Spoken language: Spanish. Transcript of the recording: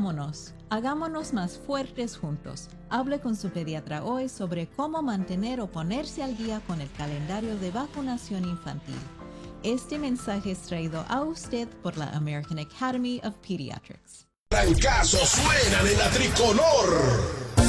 Cuidámonos, hagámonos más fuertes juntos. Hable con su pediatra hoy sobre cómo mantener o ponerse al día con el calendario de vacunación infantil. Este mensaje es traído a usted por la American Academy of Pediatrics. Trancazos suenan en la tricolor.